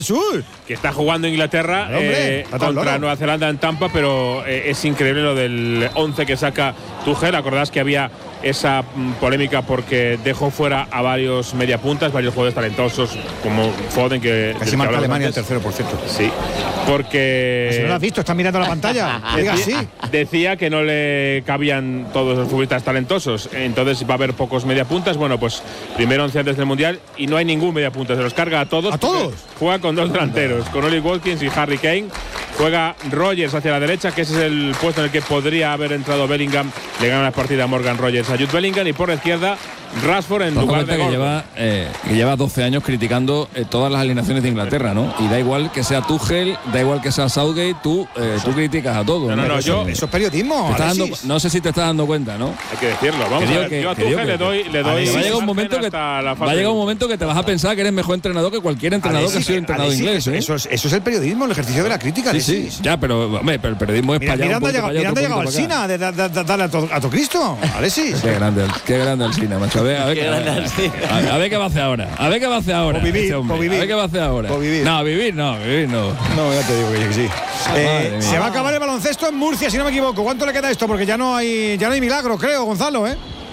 que está jugando Inglaterra contra Nueva Zelanda en Tampa, pero es increíble lo del 11 que saca Tuchel. Acordás que había esa polémica porque dejó fuera a varios mediapuntas, varios jugadores talentosos como Foden, que casi marca Alemania el tercero, por cierto. Sí, porque si no lo has visto, estás mirando la pantalla. Decía que no le cabían todos los futbolistas talentosos, entonces va a haber pocos mediapuntas. Bueno, pues primero 11 antes del Mundial y no hay ningún mediapunta, se los carga a todos. ¿A todos? Juega con dos delanteros, con Oli Watkins y Harry Kane. Juega Rodgers hacia la derecha, que ese es el puesto en el que podría haber entrado Bellingham. Le gana la partida a Morgan Rodgers a Jude Bellingham, y por la izquierda Rashford en lugar de Gordon. Que lleva 12 años criticando todas las alineaciones de Inglaterra, ¿no? Y da igual que sea Tuchel, da igual que sea Southgate, tú criticas a todos. Eso es periodismo. No sé si te estás dando cuenta, ¿no? Hay que decirlo. Vamos a ver, yo a Tuchel le doy. Va a llegar un momento que te vas a pensar que eres mejor entrenador que cualquier entrenador que ha sido entrenador inglés. Eso es el periodismo, el ejercicio de la crítica. Sí. Ya, pero el periodismo es para allá. Miranda ha llegado al Sina de darle a todo Cristo, Alexis. Qué grande el Sina, macho. A ver qué va a hacer ahora. A ver qué va a hacer ahora. A ver qué va a hacer ahora. No, vivir no. No, ya te digo que sí. Se va a acabar el baloncesto en Murcia, si no me equivoco. ¿Cuánto le queda esto? Porque ya no hay milagro, creo, Gonzalo,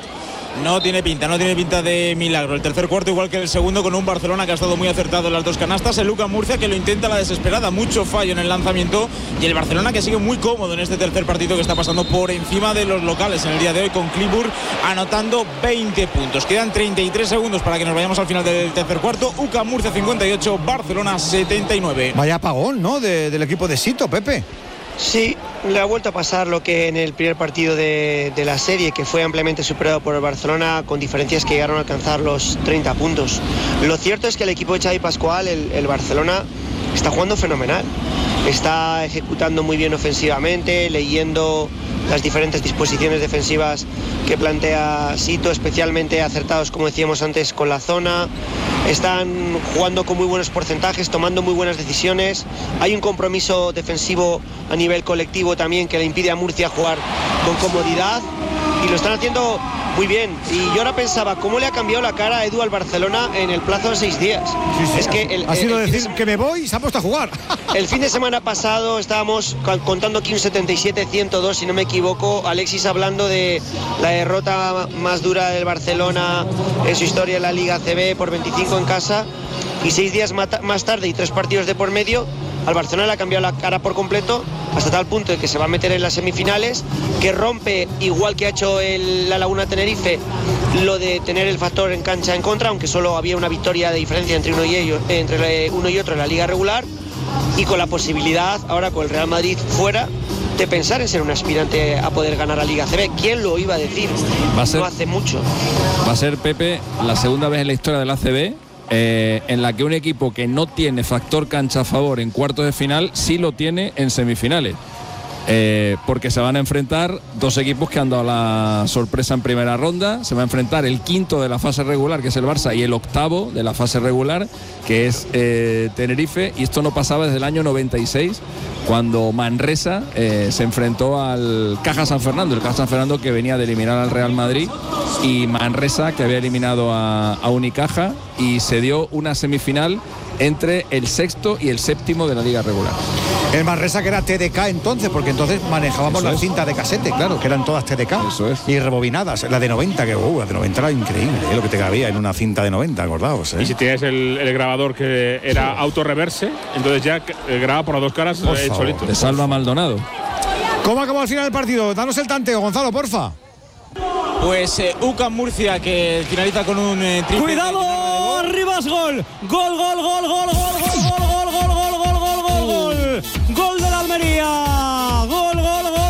No tiene pinta de milagro. El tercer cuarto igual que el segundo, con un Barcelona que ha estado muy acertado en las dos canastas. El UCAM Murcia que lo intenta a la desesperada, mucho fallo en el lanzamiento. Y el Barcelona que sigue muy cómodo en este tercer partido, que está pasando por encima de los locales en el día de hoy, con Clipbourg anotando 20 puntos. Quedan 33 segundos para que nos vayamos al final del tercer cuarto. UCAM Murcia 58, Barcelona 79. Vaya apagón, ¿no? Del equipo de Sito, Pepe. Sí, le ha vuelto a pasar lo que en el primer partido de la serie, que fue ampliamente superado por el Barcelona, con diferencias que llegaron a alcanzar los 30 puntos. Lo cierto es que el equipo de Xavi Pascual, el Barcelona, está jugando fenomenal. Está ejecutando muy bien ofensivamente, leyendo las diferentes disposiciones defensivas que plantea Sito, especialmente acertados, como decíamos antes, con la zona. Están jugando con muy buenos porcentajes, tomando muy buenas decisiones. Hay un compromiso defensivo a nivel colectivo también que le impide a Murcia jugar con comodidad, y lo están haciendo muy bien. Y yo ahora pensaba, ¿cómo le ha cambiado la cara a Edu al Barcelona en el plazo de 6 días? Sí. Es que ha sido decir que me voy y se ha puesto a jugar. El fin de semana pasado estábamos contando aquí un 77-102, si no me equivoco. Alexis hablando de la derrota más dura del Barcelona en su historia en la Liga ACB por 25 en casa. Y 6 días más tarde y 3 partidos de por medio, al Barcelona le ha cambiado la cara por completo, hasta tal punto de que se va a meter en las semifinales, que rompe, igual que ha hecho la Laguna Tenerife, lo de tener el factor en cancha en contra, aunque solo había una victoria de diferencia entre uno y otro en la liga regular, y con la posibilidad ahora con el Real Madrid fuera de pensar en ser un aspirante a poder ganar la Liga ACB. ¿Quién lo iba a decir? No hace mucho. Va a ser, Pepe, la segunda vez en la historia del ACB en la que un equipo que no tiene factor cancha a favor en cuartos de final sí lo tiene en semifinales. Porque se van a enfrentar dos equipos que han dado la sorpresa en primera ronda. Se va a enfrentar el quinto de la fase regular, que es el Barça, y el octavo de la fase regular, que es Tenerife. Y esto no pasaba desde el año 96, cuando Manresa se enfrentó al Caja San Fernando. El Caja San Fernando, que venía de eliminar al Real Madrid, y Manresa, que había eliminado a Unicaja, y se dio una semifinal entre el sexto y el séptimo de la liga regular. El Manresa, que era TDK entonces, porque entonces manejábamos las cintas de casete, claro, que eran todas TDK. Eso es. Y rebobinadas. La de 90, que la de 90 era increíble, lo que te cabía en una cinta de 90, acordaos. Y si tienes el grabador que era autorreverse, entonces ya graba por las dos caras solito. De Salva Maldonado. ¿Cómo acabó al final del partido? Danos el tanteo, Gonzalo, porfa. Pues UCAM Murcia, que finaliza con un triple. ¡Cuidado! Rivas, gol. Gol de la Almería. Gol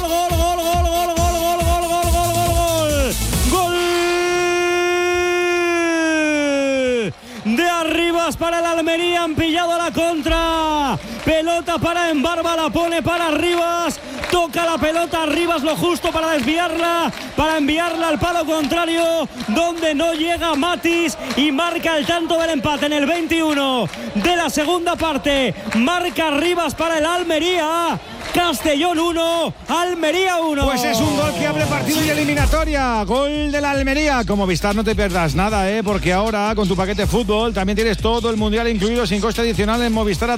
de Arribas para el Almería. Han pillado la contra. Pelota para Embarba, la pone para Arribas. toca la pelota, Rivas lo justo para desviarla, para enviarla al palo contrario, donde no llega Matis, y marca el tanto del empate en el 21 de la segunda parte. Marca Rivas para el Almería. Castellón 1, Almería 1. Pues es un gol que abre partido y eliminatoria. Gol de la Almería. Como Movistar no te pierdas nada, porque ahora con tu paquete fútbol también tienes todo el mundial incluido sin coste adicional en Movistar.